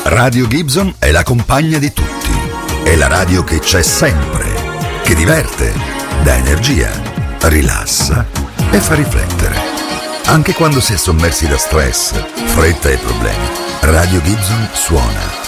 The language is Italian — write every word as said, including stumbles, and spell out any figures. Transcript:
Radio Gibson è la compagna di tutti. È la radio che c'è sempre, che diverte, dà energia, rilassa e fa riflettere. Anche quando si è sommersi da stress, fretta e problemi, Radio Gibson suona